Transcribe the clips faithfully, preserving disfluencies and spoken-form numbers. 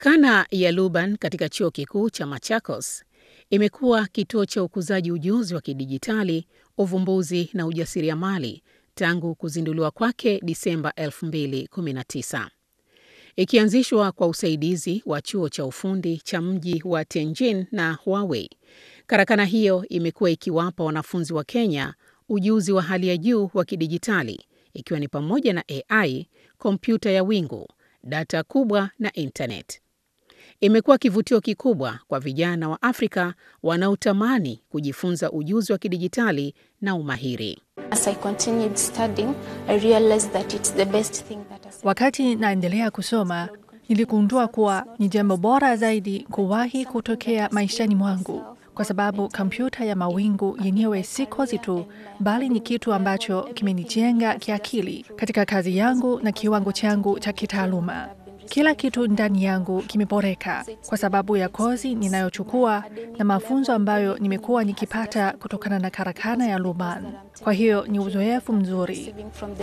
Karakana ya Luban katika Chuo Kikuu cha Machakos imekuwa kituo cha ukuzaji ujuzi wa kidijitali, uvumbuzi na ujasiriamali tangu kuzinduliwa kwake Disemba elfu mbili kumi na tisa. Ikianzishwa kwa usaidizi wa chuo cha ufundi cha mji wa Tianjin na Huawei, karakana hiyo imekuwa ikiwapa wanafunzi wa Kenya ujuzi wa hali ya juu wa kidijitali, ikiwa ni pamoja na A I, kompyuta ya wingu, data kubwa na internet. Imekuwa kivutio kikubwa kwa vijana wa Afrika wanaotamani kujifunza ujuzi wa kidijitali na umahiri. As I continued studying, I realized that it's the best thing that has... Wakati naendelea kusoma, niligundua kuwa ni jambo bora zaidi kuwahi kutokea maishani mwangu, kwa sababu kompyuta ya mawingu yenyewe si kozi tu, bali ni kitu ambacho kimenijenga kiakili katika kazi yangu na kiwango changu cha kitaaluma. Kila kitu ndani yangu kimeboreka kwa sababu ya kozi ninayochukua na mafunzo ambayo nimekuwa nikipata kutokana na karakana ya Luban. Kwa hiyo ni uzoefu mzuri.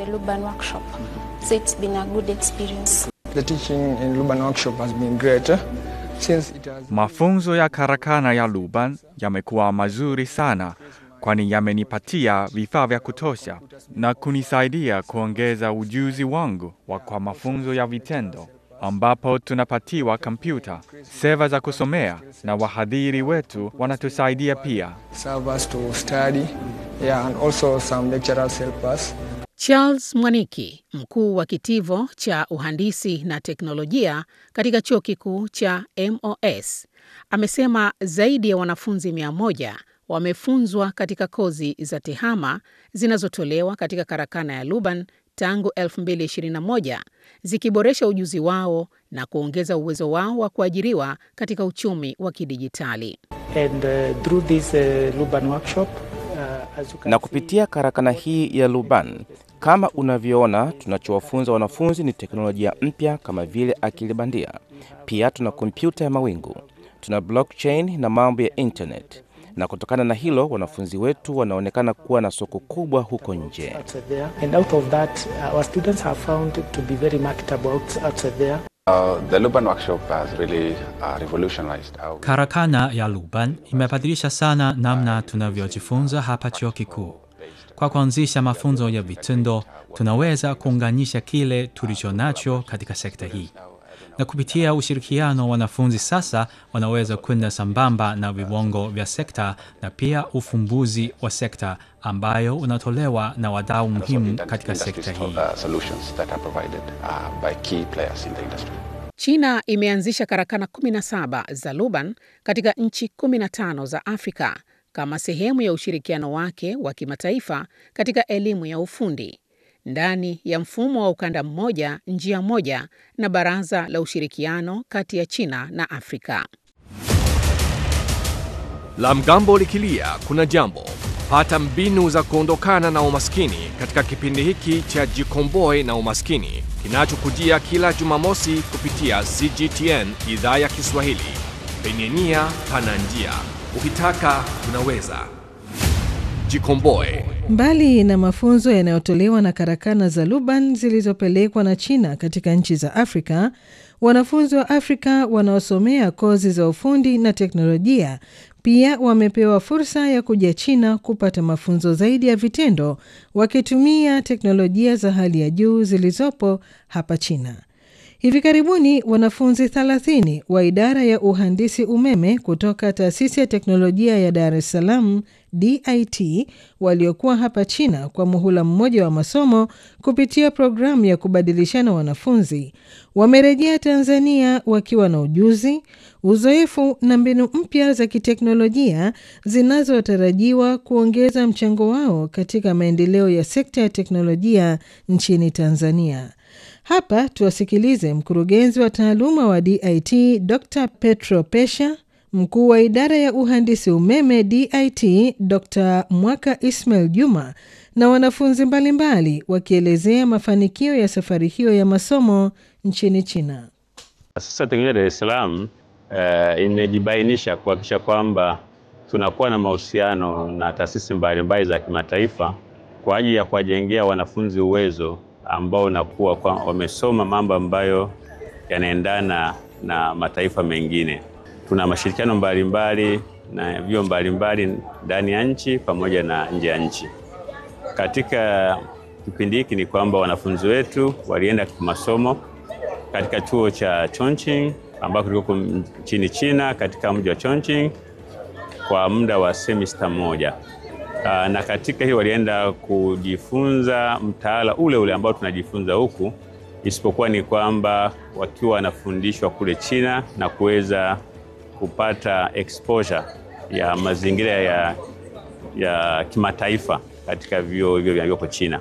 So it's been a good experience. The teaching in Luban workshop has been great. Since it has... Mafunzo ya karakana ya Luban yamekuwa mazuri sana, kwani yamenipatia vifaa vya kutosha na kunisaidia kuongeza ujuzi wangu wa kwa mafunzo ya vitendo, ambapo tunapatiwa kompyuta, seva za kusomea na wahadhiri wetu wanatusaidia pia. Serve us to study, yeah, and also some lecturers help us. Charles Mwaniki, mkuu wa kitivo cha uhandisi na teknolojia katika chuo kikuu cha M O S, amesema zaidi ya wanafunzi mia moja wamefunzwa katika kozi za tehama zinazotolewa katika karakana ya Luban tangu elfu mbili ishirini na moja, zikiboresha ujuzi wao na kuongeza uwezo wao wa kuajiriwa katika uchumi wa kidijitali. And uh, through this uh, Luban workshop, uh, as you can na kupitia karakana hii ya Luban, kama unavyoona, tunachowafunza wanafunzi ni teknolojia mpya kama vile akili bandia. Pia tuna kompyuta ya mawingu, tuna blockchain na mambo ya internet. Na kutokana na hilo, wanafunzi wetu wanaonekana kuwa na soko kubwa huko nje. And out of that, our students have found to be very marketable outside there. Uh, the Luban workshop has really uh, revolutionized our... Karakana ya Luban imebadilisha sana namna tunavyojifunza hapa chuo kikuu. Kwa kuanzisha mafunzo ya vitendo, tunaweza kuunganisha kile tulichonacho katika sekta hii. Na kupitia ushirikiano, wanafunzi sasa wanaweza kwenda sambamba na viwango vya sekta na pia ufumbuzi wa sekta ambayo unatolewa na wadau muhimu katika sekta hii. China imeanzisha karakana kumi na saba za Luban katika nchi kumi na tano za Afrika kama sehemu ya ushirikiano wake wa kimataifa katika elimu ya ufundi, ndani ya mfumo wa ukanda mmoja njia moja na baraza la ushirikiano kati ya China na Afrika. La mgambo likilia kuna jambo. Pata mbinu za kuondokana na umaskini katika kipindi hiki cha Jikomboe na Umaskini, kinachokujia kila Jumamosi kupitia C G T N idhaa ya Kiswahili. Penye nia pana njia. Ukitaka unaweza. Jikomboe. Mbali na mafunzo yanayotolewa na karakana za Luban zilizopelekwa na China katika nchi za Afrika, wanafunzi wa Afrika wanaosomea kozi za ufundi na teknolojia pia wamepewa fursa ya kuja China kupata mafunzo zaidi ya vitendo wakitumia teknolojia za hali ya juu zilizopo hapa China. Hivi karibuni wanafunzi thelathini wa idara ya uhandisi umeme kutoka Taasisi ya Teknolojia ya Dar es Salaam D I T waliokuwa hapa China kwa muhula mmoja wa masomo kupitia programu ya kubadilishana wanafunzi wamerejea Tanzania wakiwa na ujuzi, uzoefu na mbinu mpya za kiteknolojia zinazotarajiwa kuongeza mchango wao katika maendeleo ya sekta ya teknolojia nchini Tanzania. Hapa tuwasikilize mkurugenzi wa taaluma wa D I T Doctor Petro Pesha, mkuu wa idara ya uhandisi umeme D I T Doctor Mwaka Ismail Juma na wanafunzi mbalimbali wakielezea mafanikio ya safari hiyo ya masomo nchini China. Sasa Teknolojia Dar es Salaam uh, imejibainisha kuhakikisha kwamba tunakuwa na mahusiano na taasisi mbalimbali za kimataifa kwa ajili ya kuwajengea wanafunzi uwezo ambao unakuwa kwa wamesoma mambo ambayo yanaendana na mataifa mengine. Tuna mashirikiano mbalimbali na vyuo mbalimbali ndani ya nchi pamoja na nje ya nchi. Katika kipindi hiki ni kwamba wanafunzi wetu walienda kwa masomo katika chuo cha Chongqing ambako liko nchini China katika mji wa Chongqing kwa muda wa semester moja. Na katika hiyo walienda kujifunza mtaala ule ule ambao tunajifunza huku, isipokuwa ni kwamba wakiwa wanafundishwa kule China na kuweza kupata exposure ya mazingira ya, ya kimataifa katika vyuo hivyo vilivyoko China.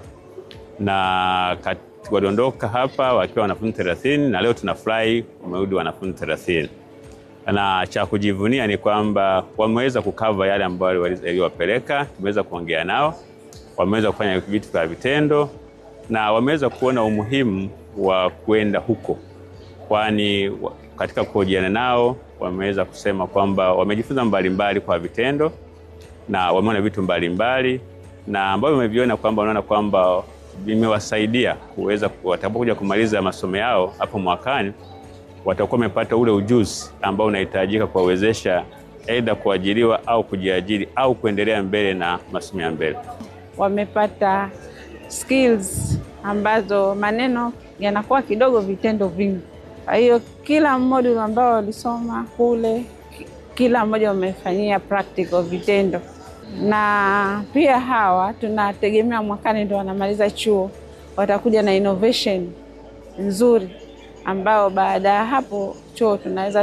Na waliondoka hapa wakiwa wanafunzi thelathini na leo tunafurahi wamerudi wanafunzi thelathini. Na cha kujivunia ni kwamba wameweza kukava yale ambayo waliwapeleka, tumeweza kuongea nao, wameweza kufanya vitu vya vitendo na wameweza kuona umuhimu wa kwenda huko. Kwani katika kuhojiana nao wameweza kusema kwamba wamejifunza mbalimbali kwa vitendo na wameona vitu mbalimbali na ambao wameviona kwamba wanaona kwamba vimewasaidia kuweza watakapokuja kumaliza masomo yao hapo mwakani, watakuwa wamepata ule ujuzi ambao unahitajika kuwawezesha aidha kuajiriwa au kujiajiri au kuendelea mbele na masomo ya mbele. Wamepata skills ambazo maneno yanakuwa kidogo, vitendo vingi. Kwa hiyo kila module ambao walisoma kule, kila mmoja wamefanyia practical, vitendo. Na pia hawa tunategemea mwakani ndio wanamaliza chuo, watakuja na innovation nzuri ambao baada ya hapo chuo tunaweza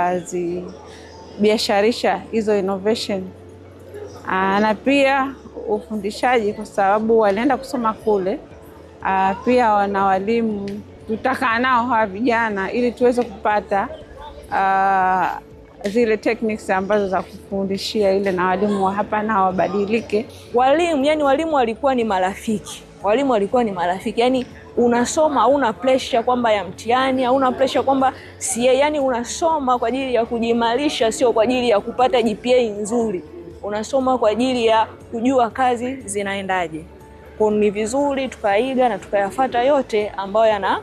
tukazibiasharisha hizo innovation. Aa, na pia ufundishaji kwa sababu walienda kusoma kule. Aa, pia wana walimu tutakaa nao hawa vijana ili tuweze kupata aa, zile techniques ambazo za kufundishia ile, na walimu wa hapa na wabadilike. Walimu, yani walimu walikuwa ni marafiki. Walimu walikuwa ni marafiki. Yani unasoma hauna pressure kwamba ya mtihani, hauna pressure kwamba si, yani unasoma kwa ajili ya kujimarisha, sio kwa ajili ya kupata G P A nzuri. Unasoma kwa ajili ya kujua kazi zinaendaje. Kwa ni vizuri tukaiga na tukayafuata yote ambayo yana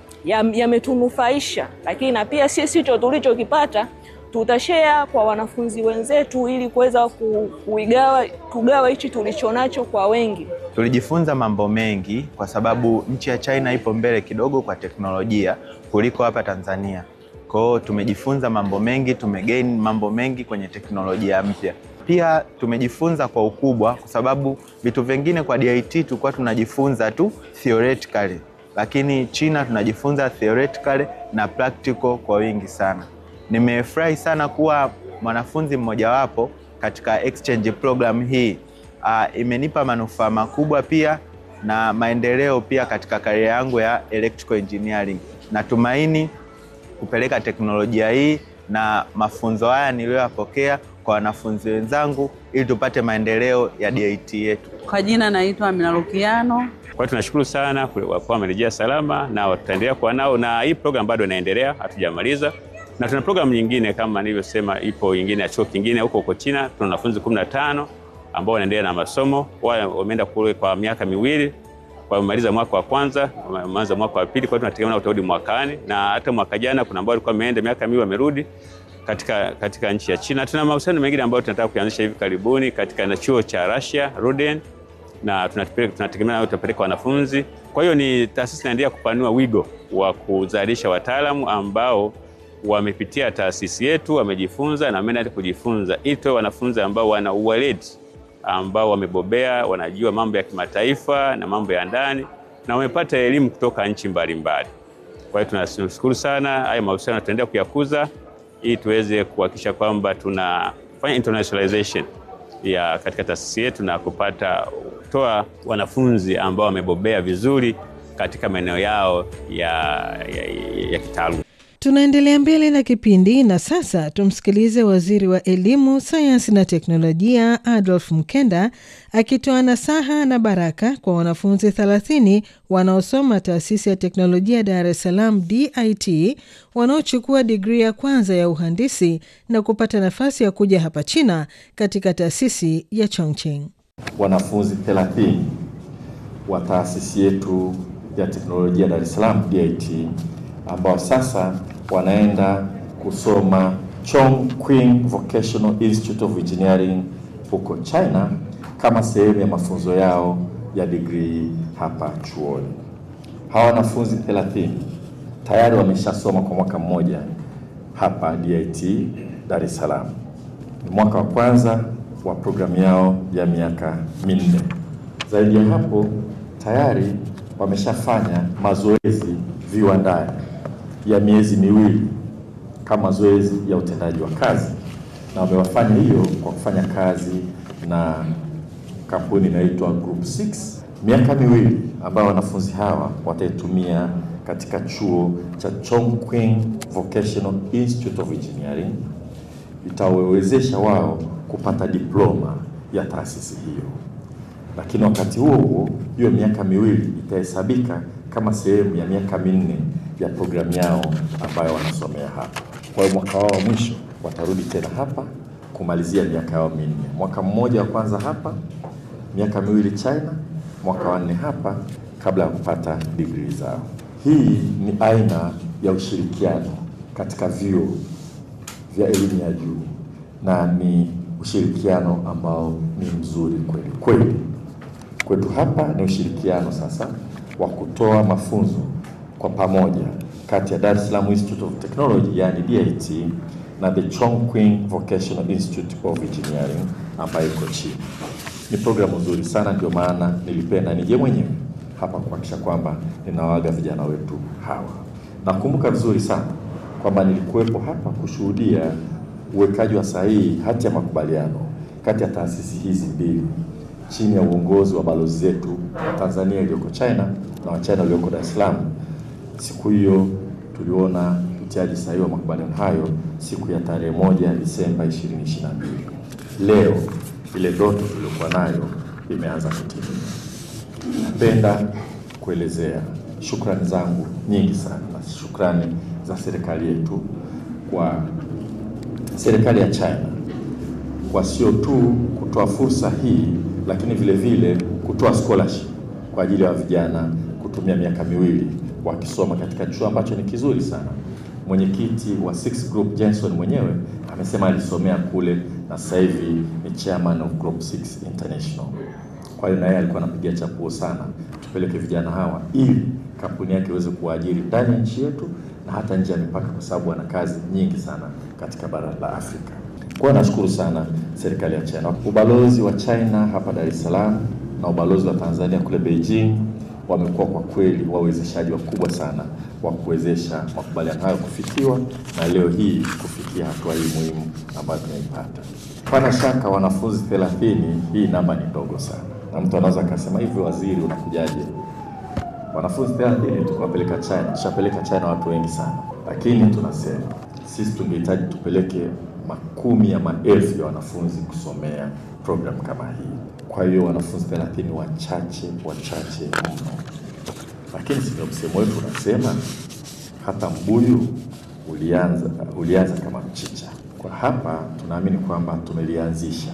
yametunufaisha, ya lakini na pia sisi tulichokipata tutashare kwa wanafunzi wenzetu ili kuweza kuigawa kugawa hichi tulichonacho kwa wengi. Tulijifunza mambo mengi kwa sababu nchi ya China ipo mbele kidogo kwa teknolojia kuliko hapa Tanzania. Kwa hiyo tumejifunza mambo mengi, tumegain mambo mengi kwenye teknolojia mpya. Pia tumejifunza kwa ukubwa kwa sababu vitu vingine kwa D I T tulikuwa tunajifunza tu theoretically, lakini China tunajifunza theoretically na practical kwa wingi sana. Nimefurahi sana kuwa mwanafunzi mmoja wapo katika exchange program hii. Uh, imenipa manufaa makubwa pia na maendeleo pia katika career yangu ya electrical engineering. Natumaini kupeleka teknolojia hii na mafunzo haya niliyoyapokea kwa wanafunzi wenzangu ili tupate maendeleo ya D I T yetu. Kwa jina naitwa Amina Lukiano. Kwa tunashukuru sana kwa kuwa wamerejea salama na tutaendelea kuwa nao, na hii program bado inaendelea, hatujamaliza. Na tuna program nyingine kama nilivyosema, ipo nyingine ya chuo kingine huko huko China. Tuna wanafunzi kumi na tano ambao wanaendelea na masomo. Wao wameenda kule kwa miaka miwili, wamemaliza mwaka wa kwanza, wameanza mwaka wa pili, kwa hiyo tunategemea utarudi mwakani. Na hata mwaka jana kuna ambao walikuwa wameenda miaka miwili wamerudi katika katika nchi ya China. Tuna mahusiano mengine ambayo tunataka kuanzisha hivi karibuni katika na chuo cha Russia, Ruden, na tunategemea tutapeleka wanafunzi. Kwa hiyo ni taasisi inaendelea kupanua wigo wa kuzalisha wataalamu ambao wamepitia taasisi yetu, wamejifunza na wameenda kujifunza, ili wanafunzi ambao wana uweledi, ambao wamebobea, wanajua mambo ya kimataifa na mambo ya ndani na wamepata elimu kutoka nchi mbalimbali. Kwa hiyo tunashukuru sana, haya mahusiano tutaendelea kuyakuza ili tuweze kuhakikisha kwamba tunafanya internationalization ya katika taasisi yetu na kupata kutoa wanafunzi ambao wamebobea vizuri katika maeneo yao ya, ya, ya kitaaluma. Tunaendelea mbele na kipindi na sasa tumsikilize Waziri wa Elimu, Sayansi na Teknolojia Adolf Mkenda akitoa nasaha na baraka kwa wanafunzi thelathini wanaosoma Taasisi ya Teknolojia Dar es Salaam D I T wanaochukua digrii ya kwanza ya uhandisi na kupata nafasi ya kuja hapa China katika taasisi ya Chongqing. Wanafunzi thelathini wa taasisi yetu ya Teknolojia Dar es Salaam D I T ambao sasa wanaenda kusoma Chongqing Vocational Institute of Engineering huko China kama sehemu ya mafunzo yao ya degree hapa chuoni. Hawa wanafunzi thelathini tayari wameshasoma kwa mwaka mmoja hapa D I T Dar es Salaam. Ni mwaka wa kwanza wa programu yao ya miaka minne. Zaidi ya hapo, tayari wameshafanya mazoezi viwandani ya miezi miwili kama mazoezi ya utendaji wa kazi, na wamewafanya hiyo kwa kufanya kazi na kampuni inaitwa Group six. Miaka miwili ambayo wanafunzi hawa wataitumia katika chuo cha Chongqing Vocational Institute of Engineering itawawezesha wao kupata diploma ya taasisi hiyo. Lakini wakati huo huo, hiyo miaka miwili itahesabika kama sehemu ya miaka minne ya programu yao ambayo wanasomea hapa. Kwa hiyo mwaka wao wa mwisho watarudi tena hapa kumalizia miaka yao minne. Mwaka mmoja wa kwanza hapa, miaka miwili China, mwaka wa nne hapa kabla ya kupata degree zao. Hii ni aina ya ushirikiano katika vyuo vya elimu ya juu, na ni ushirikiano ambao ni mzuri kweli kweli. Kwetu hapa ni ushirikiano sasa wa kutoa mafunzo kwa pamoja kati ya Dar es Salaam Institute of Technology yani D I T na the Chongqing Vocational Institute of Engineering ambayo iko chini. Ni programu nzuri sana, ndio maana nilipenda nije mwenyewe hapa kuhakikisha kwamba ninawaaga vijana wetu hawa. Nakumbuka vizuri sana kwamba nilikuwepo hapa kushuhudia uwekaji wa sahihi hati ya makubaliano kati ya taasisi hizi mbili chini ya uongozi wa balozi zetu wa Tanzania iliyoko China na wa China iliyoko Dar es Salaam. Siku hiyo tuliona utiaji sahihi wa makubaliano hayo siku ya tarehe moja Disemba ishirini ishirini na mbili. Leo ile ndoto tuliyokuwa nayo imeanza kutimia. Napenda kuelezea shukrani zangu nyingi sana, na shukrani za serikali yetu kwa serikali ya China kwa sio tu kutoa fursa hii, lakini vile vile kutoa scholarship kwa ajili ya vijana kutumia miaka miwili wakisoma katika chuo ambacho ni kizuri sana. Mwenyekiti wa Six Group Jenson mwenyewe amesema alisomea kule na sasa hivi ni chairman of Group Six International. Kwa hiyo na yeye alikuwa anapigia chapuo sana tupeleke vijana hawa ili kampuni yake iweze kuajiri ndani ya nchi yetu na hata nje ya mipaka, kwa sababu ana kazi nyingi sana katika bara la Afrika. Kwa hiyo nashukuru sana serikali ya China. Ubalozi wa China hapa Dar es Salaam na ubalozi wa Tanzania kule Beijing wamekuwa kwa kweli wawezeshaji wakubwa sana wa kuwezesha makubaliano hayo kufikiwa na leo hii kufikia hatua hii muhimu ambayo tunaipata. Pana shaka wanafunzi thelathini, hii namba ni ndogo sana. Na mtu anaweza akasema hivi, waziri unakujaje? Wanafunzi thelathini tukawapeleka China, tushapeleka China watu wengi sana. Lakini tunasema sisi tungehitaji tupeleke makumi ya maelfu ya wanafunzi kusomea program kama hii. Kwa hiyo wanafunzi thelathini wachache wachache mno. Lakini sio msemo wetu unasema hata mbuyu ulianza ulianza kama mchicha. Kwa hapa tunaamini kwamba tumelianzisha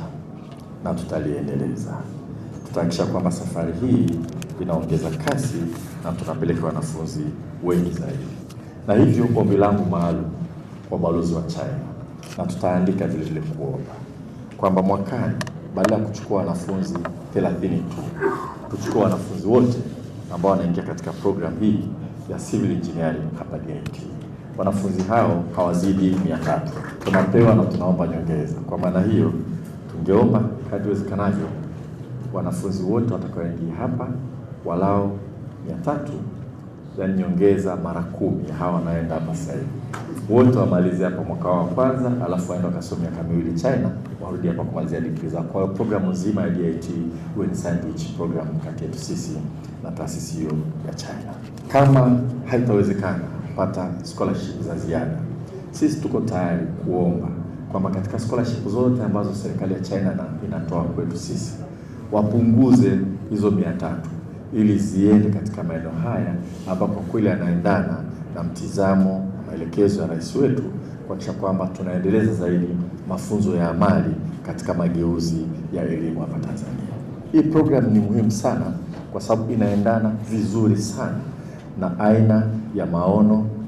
na tutaliendeleza. Tutahakikisha kwamba safari hii inaongeza kasi na tunapeleka wanafunzi wengi zaidi. Na hivyo ombi langu maalum kwa balozi wa China, na tutaandika vile vile kuomba kwamba mwakani badala ya kuchukua wanafunzi thelathini tu, tuchukue wanafunzi wote ambao wanaingia katika program hii ya civil engineering hapa D I T. Wanafunzi hao hawazidi mia tatu. Tunapewa na tunaomba nyongeza. Kwa maana hiyo tungeomba kadri iwezekanavyo wanafunzi wote watakaoingia hapa walao mia tatu, yani nyongeza mara kumi ya hawa wanaenda hapa sasa hivi. Wote wamalize hapa mwaka wa kwanza, alafu waende wakasome miaka miwili China, warudi hapa kumalizia degree zao. Kwa hiyo program nzima ya D I T iwe ni sandwich program kati yetu sisi na taasisi hiyo ya China. Kama haitawezekana kupata scholarship za ziada, sisi tuko tayari kuomba kwamba katika scholarship zote ambazo serikali ya China inatoa kwetu sisi wapunguze hizo mia tatu ili ziende katika maeneo haya ambapo kweli yanaendana na mtizamo na maelekezo ya rais wetu kuhakikisha kwamba tunaendeleza zaidi mafunzo ya amali katika mageuzi ya elimu hapa Tanzania. Hii program ni muhimu sana kwa sababu inaendana vizuri sana na aina ya maono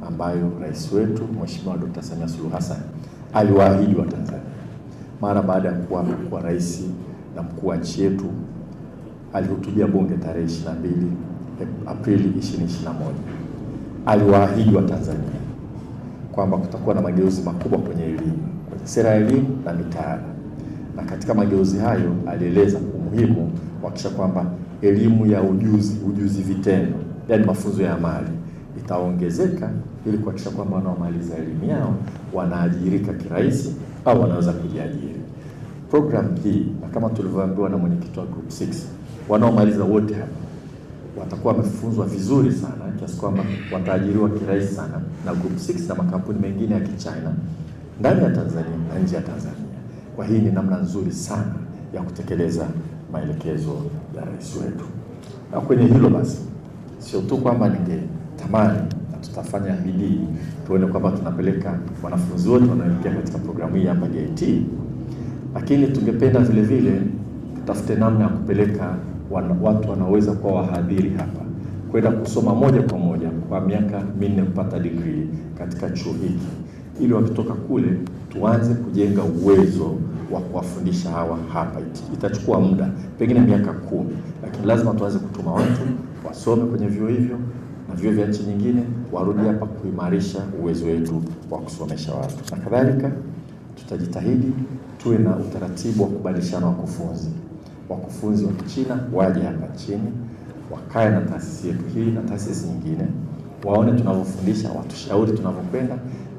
ambayo rais wetu Mheshimiwa Dokta Samia Suluhu Hassan aliwaahidi wa Tanzania mara baada ya kuwa kwa rais na mkuu wa nchi yetu. Alihutubia bunge tarehe ishirini na mbili Aprili ishirini ishirini na moja. Aliwaahidi wa Tanzania kwamba kutakuwa na mageuzi makubwa kwenye elimu, kwenye sera ya elimu na mitaala. Na katika mageuzi hayo alieleza umuhimu wa kuhakikisha kwamba elimu ya ujuzi, ujuzi vitendo, yani mafunzo ya amali itaongezeka ili kuhakikisha kwamba wanaomaliza elimu yao wanaajirika kirahisi au wanaweza kujiajiri. Program hii, na kama tulivyoambiwa na mwenyekiti wa Group six, wanaomaliza wote hapa watakuwa wamefunzwa vizuri sana kiasi kwamba wataajiriwa kirahisi sana na Group six na makampuni mengine ya Kichina ndani ya Tanzania na nje ya Tanzania. Kwa hii ni namna nzuri sana ya kutekeleza maelekezo ya rais wetu. Na kwenye hilo basi, sio tu kwamba ningetamani na tutafanya bidii tuone kwamba tunapeleka wanafunzi wote wanaoingia katika programu hii hapa D I T, lakini tungependa vile vile tutafute namna ya kupeleka wana, watu wanaweza kuwa wahadhiri hapa kwenda kusoma moja kwa moja kwa miaka minne kupata degree katika chuo hiki, ili wakitoka kule tuanze kujenga uwezo wa kuwafundisha hawa hapa. Itachukua muda, pengine miaka kumi, lakini lazima tuanze kutuma watu wasome kwenye vyuo hivyo na vyuo vya nchi nyingine, warudi hapa kuimarisha uwezo wetu wa kusomesha watu. Na kadhalika tutajitahidi tuwe na utaratibu wa kubadilishana wakufunzi. Wakufunzi wa Kichina waje hapa nchini, wakae na taasisi yetu hii na taasisi nyingine, waone tunavyofundisha, watushauri tunavyokwenda,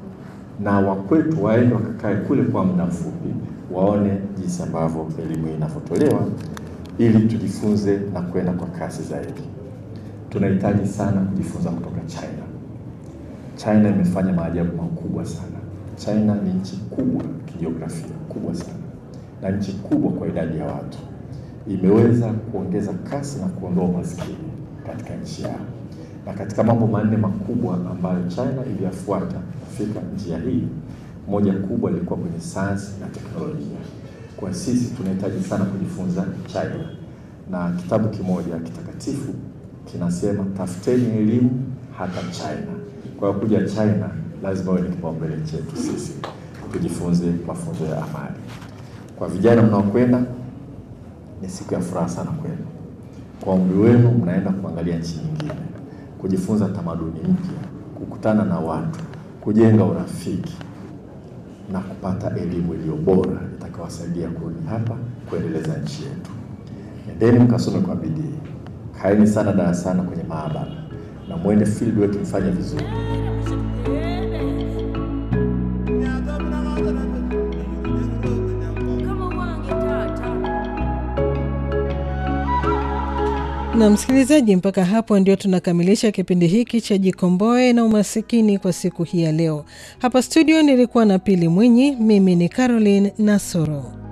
na wakwetu waende wakakae kule kwa muda mfupi, waone jinsi ambavyo elimu inavyotolewa, ili tujifunze na kwenda kwa kasi zaidi. Tunahitaji sana kujifunza kutoka China. China imefanya maajabu makubwa sana. China ni nchi kubwa kijiografia, kubwa sana, na nchi kubwa kwa idadi ya watu. Imeweza kuongeza kasi na kuondoa umaskini katika nchi yao. Na katika mambo manne makubwa ambayo China iliyafuata kufika njia hii, moja kubwa ilikuwa kwenye sayansi na teknolojia. Kwa sisi tunahitaji sana kujifunza China. Na kitabu kimoja kitakatifu kinasema tafuteni elimu hata China. Kwa kuja China lazima iwe ni kipaumbele chetu sisi, tujifunze mafunzo ya amali. Kwa vijana mnaokwenda, ni siku ya furaha sana kwenu. Kwa umri wenu mnaenda kuangalia nchi nyingine, kujifunza tamaduni mpya, kukutana na watu, kujenga urafiki na kupata elimu iliyo bora itakayowasaidia kurudi hapa kuendeleza nchi yetu. Nendeni mkasome kwa bidii. Kaeni sana darasani kwenye maabara na muende field work mfanye vizuri. Na msikilizaji, mpaka hapo ndio tunakamilisha kipindi hiki cha Jikomboe na Umasikini kwa siku hii ya leo. Hapa studio nilikuwa na Pili Mwinyi, mimi ni Caroline Nasoro.